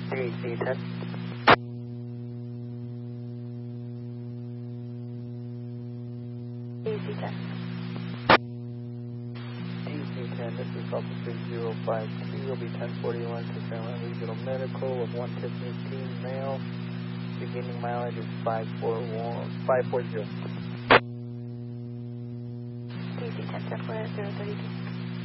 DC-10. DC-10. DC-10, this is Delta 3052, will be 1041 to San Juan Regional Medical with 1 Tiffany team male. Beginning mileage is 540. DC-10, 10 for 032.